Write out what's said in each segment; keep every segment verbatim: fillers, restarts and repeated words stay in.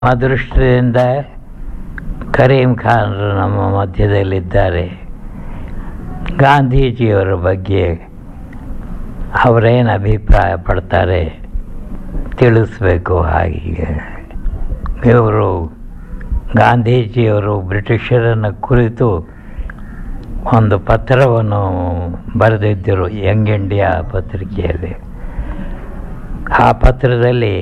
ಅದೃಷ್ಟದಿಂದ ಕರೀಂ ಖಾನ್ರು ನಮ್ಮ ಮಧ್ಯದಲ್ಲಿದ್ದಾರೆ. ಗಾಂಧೀಜಿಯವರ ಬಗ್ಗೆ ಅವರೇನು ಅಭಿಪ್ರಾಯ ಪಡ್ತಾರೆ ತಿಳಿಸ್ಬೇಕು. ಹಾಗೆ ಇವರು ಗಾಂಧೀಜಿಯವರು ಬ್ರಿಟಿಷರನ್ನು ಕುರಿತು ಒಂದು ಪತ್ರವನ್ನು ಬರೆದಿದ್ದರು ಯಂಗ್ ಇಂಡಿಯಾ ಪತ್ರಿಕೆಯಲ್ಲಿ. ಆ ಪತ್ರದಲ್ಲಿ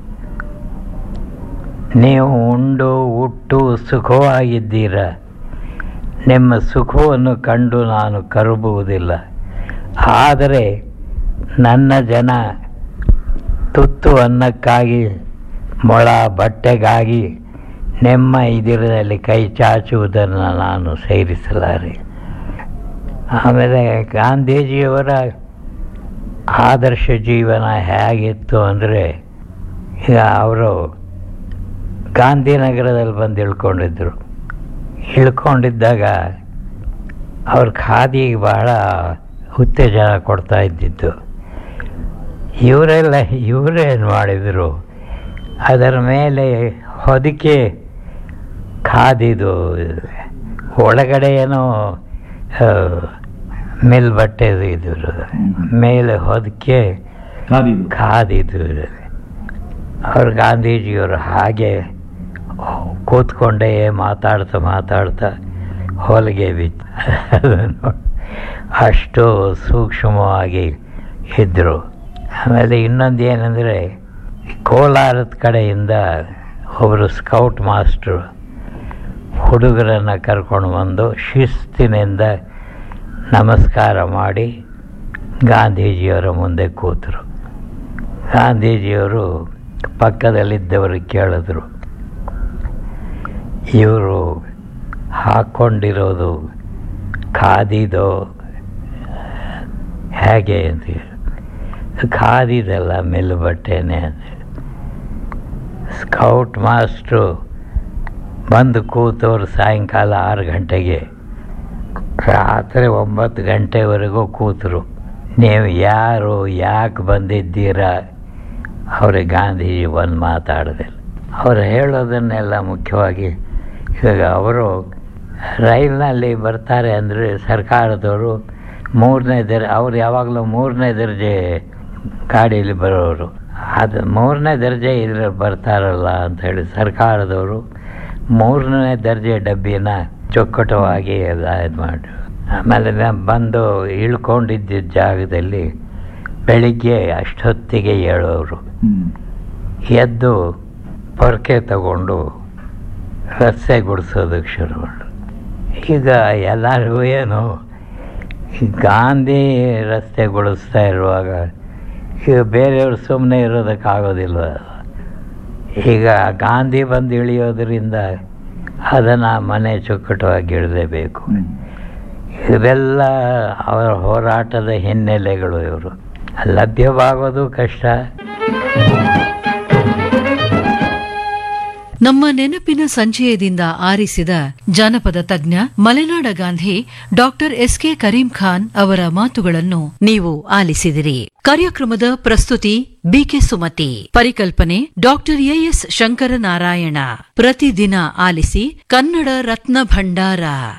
ನೀವು ಉಂಡು ಹುಟ್ಟು ಸುಖವಾಗಿದ್ದೀರ, ನಿಮ್ಮ ಸುಖವನ್ನು ಕಂಡು ನಾನು ಕರುಬುವುದಿಲ್ಲ, ಆದರೆ ನನ್ನ ಜನ ತುತ್ತು ಅನ್ನಕ್ಕಾಗಿ ಮೊಳ ಬಟ್ಟೆಗಾಗಿ ನಿಮ್ಮ ಇದಿರಲ್ಲಿ ಕೈ ಚಾಚುವುದನ್ನು ನಾನು ಸೇರಿಸಲಾರೆ. ಆಮೇಲೆ ಗಾಂಧೀಜಿಯವರ ಆದರ್ಶ ಜೀವನ ಹೇಗಿತ್ತು ಅಂದರೆ, ಈಗ ಅವರು ಗಾಂಧಿನಗರದಲ್ಲಿ ಬಂದು ಇಳ್ಕೊಂಡಿದ್ದರು. ಇಳ್ಕೊಂಡಿದ್ದಾಗ ಅವ್ರ ಖಾದಿಗೆ ಬಹಳ ಉತ್ತೇಜನ ಕೊಡ್ತಾ ಇದ್ದಿದ್ದು. ಇವರೆಲ್ಲ ಇವರೇನು ಮಾಡಿದರು, ಅದರ ಮೇಲೆ ಹೊದಿಕೆ ಖಾದಿದು ಒಳಗಡೆ ಏನೋ ಮೇಲ್ ಬಟ್ಟೆ ಇದ್ರು, ಮೇಲೆ ಹೊದಿಕೆ ಖಾದಿದು. ಅವ್ರು ಗಾಂಧೀಜಿಯವರು ಹಾಗೆ ಕೂತ್ಕೊಂಡೇ ಮಾತಾಡ್ತಾ ಮಾತಾಡ್ತಾ ಹೊಲಿಗೆ ಬಿತ್ತು. ಅದನ್ನು ಅಷ್ಟು ಸೂಕ್ಷ್ಮವಾಗಿ ಇದ್ದರು. ಆಮೇಲೆ ಇನ್ನೊಂದು ಏನಂದರೆ, ಕೋಲಾರದ ಕಡೆಯಿಂದ ಒಬ್ಬರು ಸ್ಕೌಟ್ ಮಾಸ್ಟ್ರು ಹುಡುಗರನ್ನು ಕರ್ಕೊಂಡು ಬಂದು ಶಿಸ್ತಿನಿಂದ ನಮಸ್ಕಾರ ಮಾಡಿ ಗಾಂಧೀಜಿಯವರ ಮುಂದೆ ಕೂತರು. ಗಾಂಧೀಜಿಯವರು ಪಕ್ಕದಲ್ಲಿದ್ದವರು ಕೇಳಿದ್ರು, ಇವರು ಹಾಕ್ಕೊಂಡಿರೋದು ಖಾದಿದೋ ಹೇಗೆ ಅಂತ. ಖಾದಿದಲ್ಲ, ಮೆಲ್ಲು ಬಟ್ಟೆನೇ ಅಂತ. ಸ್ಕೌಟ್ ಮಾಸ್ಟ್ರು ಬಂದು ಕೂತವ್ರು ಸಾಯಂಕಾಲ ಆರು ಗಂಟೆಗೆ, ರಾತ್ರಿ ಒಂಬತ್ತು ಗಂಟೆವರೆಗೂ ಕೂತರು. ನೀವು ಯಾರು, ಯಾಕೆ ಬಂದಿದ್ದೀರಾ? ಅವ್ರಿಗೆ ಗಾಂಧೀಜಿ ಒಂದು ಮಾತಾಡೋದಿಲ್ಲ. ಅವರು ಹೇಳೋದನ್ನೆಲ್ಲ ಮುಖ್ಯವಾಗಿ, ಇವಾಗ ಅವರು ರೈಲಿನಲ್ಲಿ ಬರ್ತಾರೆ ಅಂದರೆ ಸರ್ಕಾರದವರು ಮೂರನೇ ದರ್ ಅವ್ರು ಯಾವಾಗಲೂ ಮೂರನೇ ದರ್ಜೆ ಗಾಡೀಲಿ ಬರೋರು. ಅದು ಮೂರನೇ ದರ್ಜೆ ಇದ್ರೆ ಬರ್ತಾರಲ್ಲ ಅಂಥೇಳಿ ಸರ್ಕಾರದವರು ಮೂರನೇ ದರ್ಜೆ ಡಬ್ಬಿನ ಚೊಕ್ಕಟವಾಗಿ ಎಲ್ಲ ಇದು ಮಾಡಿ, ಆಮೇಲೆ ಬಂದು ಇಳ್ಕೊಂಡಿದ್ದ ಜಾಗದಲ್ಲಿ ಬೆಳಿಗ್ಗೆ ಅಷ್ಟೊತ್ತಿಗೆ ಹೇಳೋರು. ಎದ್ದು ಪೊರಕೆ ತಗೊಂಡು ರಸ್ತೆ ಗುಡಿಸೋದಕ್ಕೆ ಶುರು ಮಾಡು. ಈಗ ಎಲ್ಲರಿಗೂ ಏನು, ಗಾಂಧಿ ರಸ್ತೆ ಗುಡಿಸ್ತಾ ಇರುವಾಗ ಈಗ ಬೇರೆಯವರು ಸುಮ್ಮನೆ ಇರೋದಕ್ಕಾಗೋದಿಲ್ಲ. ಈಗ ಗಾಂಧಿ ಬಂದು ಇಳಿಯೋದ್ರಿಂದ ಅದನ್ನು ಮನೆ ಚೊಕ್ಕಟವಾಗಿ ಇಡಲೇಬೇಕು. ಇವೆಲ್ಲ ಅವರ ಹೋರಾಟದ ಹಿನ್ನೆಲೆಗಳು. ಇವರು ಲಭ್ಯವಾಗೋದು ಕಷ್ಟ. ನಮ್ಮ ನೆನಪಿನ ಸಂಚಯದಿಂದ ಆರಿಸಿದ ಜಾನಪದ ತಜ್ಞ ಮಲೆನಾಡ Gandhi doctor S K Karim Khan ಅವರ ಮಾತುಗಳನ್ನು ನೀವು ಆಲಿಸಿದಿರಿ. ಕಾರ್ಯಕ್ರಮದ ಪ್ರಸ್ತುತಿ ಬಿಕೆ ಸುಮತಿ, ಪರಿಕಲ್ಪನೆ ಡಾಕ್ಟರ್ ಎಎಸ್ ಶಂಕರನಾರಾಯಣ. ಪ್ರತಿದಿನ ಆಲಿಸಿ ಕನ್ನಡ ರತ್ನ ಭಂಡಾರ.